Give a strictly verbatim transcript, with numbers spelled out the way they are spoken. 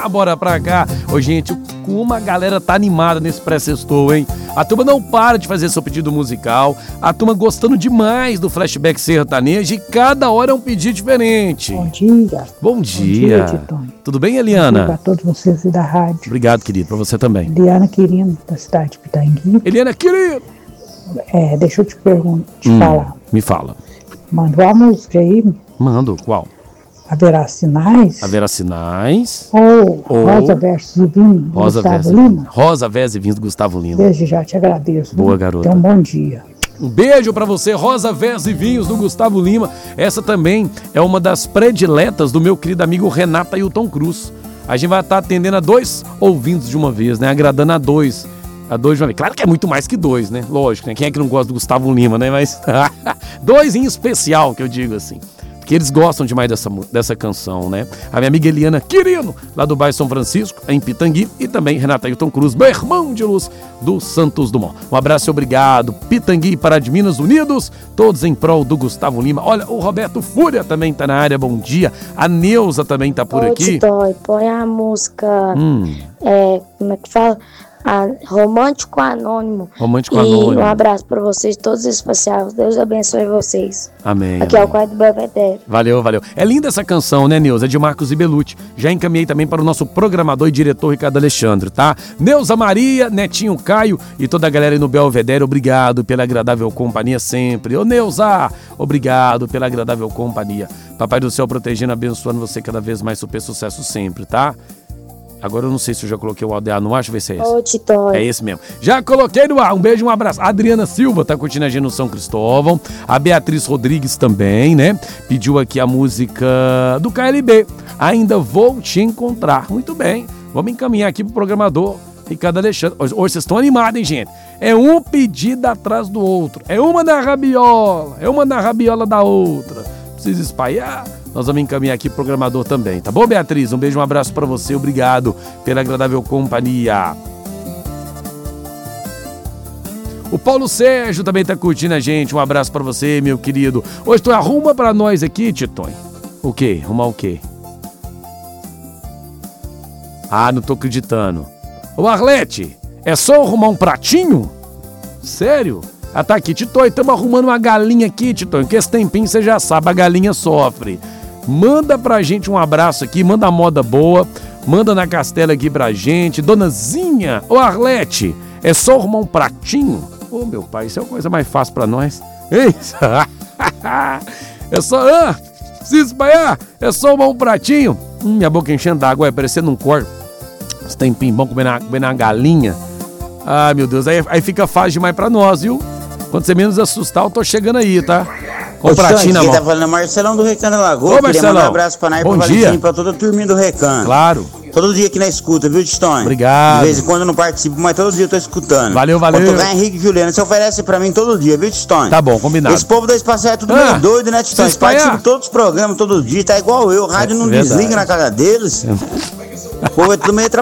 cá, bora pra cá. Ô, gente, como a galera tá animada nesse pré-sextou, hein? A turma não para de fazer seu pedido musical, a turma gostando demais do Flashback Sertanejo e cada hora é um pedido diferente. Bom dia. Bom dia. Bom dia, Titonho. Tudo bem, Eliana? Para todos vocês da rádio. Obrigado, querido, pra você também. Eliana Quirino, da cidade de Pitangui. Eliana Quirino. É, deixa eu te perguntar, te hum, falar. Me fala. Mandou a música aí. Mando, qual? Haverá Sinais? Haverá Sinais. Ou, ou Rosa versus Vinho, do Rosa Gustavo versus Lima? Rosa versus Vinho, do Gustavo Lima. Desde já te agradeço. Boa, garota. Então, bom dia. Um beijo pra você, Rosa Versos e Vinhos, do Gustavo Lima. Essa também é uma das prediletas do meu querido amigo Renato Ailton Cruz. A gente vai estar atendendo a dois ouvintes de uma vez, né? Agradando a dois. A dois de uma vez. Claro que é muito mais que dois, né? Lógico, né? Quem é que não gosta do Gustavo Lima, né? Mas dois em especial, que eu digo assim. Porque eles gostam demais dessa, dessa canção, né? A minha amiga Eliana Quirino, lá do bairro São Francisco, em Pitangui, e também Renata Ailton Cruz, meu irmão de luz do Santos Dumont. Um abraço e obrigado. Pitangui para de Minas Unidos, todos em prol do Gustavo Lima. Olha, o Roberto Fúria também tá na área, bom dia. A Neuza também tá por Ô, aqui. Titói, põe a música, Hum. é, como é que fala? A Romântico Anônimo. Romântico e Anônimo. um abraço para vocês, todos especiais. Deus abençoe vocês. Amém. Aqui amém. é o quarto do Belvedere. Valeu, valeu. É linda essa canção, né, Neuza? É de Marcos Ibelucci. Já encaminhei também para o nosso programador e diretor Ricardo Alexandre, tá? Neuza Maria, Netinho Caio e toda a galera aí no Belvedere, obrigado pela agradável companhia sempre. Ô, Neuza, obrigado pela agradável companhia. Papai do céu protegendo, abençoando você cada vez mais, super sucesso sempre, tá? Agora eu não sei se eu já coloquei o áudio no ar, deixa eu ver se é esse. Ô, Titói. É esse mesmo. Já coloquei no ar. Um beijo, um abraço. A Adriana Silva tá curtindo a gente no São Cristóvão. A Beatriz Rodrigues também, né? Pediu aqui a música do K L B. Ainda vou te encontrar. Muito bem. Vamos encaminhar aqui pro programador Ricardo Alexandre. Hoje, hoje vocês estão animados, hein, gente? É um pedido atrás do outro. É uma na rabiola. É uma na rabiola da outra. Precisa espalhar. Nós vamos encaminhar aqui pro programador também, tá bom, Beatriz? Um beijo, um abraço pra você, obrigado pela agradável companhia. O Paulo Sérgio também tá curtindo a gente, um abraço pra você, meu querido. Hoje tu arruma pra nós aqui, Titonho. O quê? Arrumar o quê? Ah, não tô acreditando. Ô, Arlete, é só arrumar um pratinho? Sério? Ah, tá aqui, Titonho, estamos arrumando uma galinha aqui, Titonho, que esse tempinho você já sabe, a galinha sofre. Manda pra gente um abraço aqui, manda a moda boa, manda na Castela aqui pra gente. Donazinha, ô Arlete, é só arrumar um pratinho? Ô, meu pai, isso é a coisa mais fácil pra nós. Ei, é só, ah, precisa espalhar, é só arrumar um pratinho. Hum, minha boca enchendo d'água, é parecendo um corpo. Esse tempinho bom comendo uma galinha. Ah, meu Deus, aí, aí fica fácil demais pra nós, viu? Quando você menos assustar, eu tô chegando aí, tá? Com o pratinho na mão. Quem tá falando é Marcelão do Recanto da Lagoa. Ô, Queria Marcelão. mandar um abraço pra Nai, Bom pra dia. Valentim, pra toda a turminha do Recanto. Claro. Todo dia aqui na escuta, viu, Tistonho? Obrigado. De vez em quando eu não participo, mas todo dia eu tô escutando. Valeu, valeu. Quando tocar Henrique e Juliana, você oferece pra mim todo dia, viu, Tistonho? Tá bom, combinado. Esse povo da Espaço é tudo Ah, meio doido, né, Tistonho? se Eles participam espalhar. de todos os programas, todo dia, tá igual eu. O rádio É não verdade. desliga na cara deles. O povo é tudo meio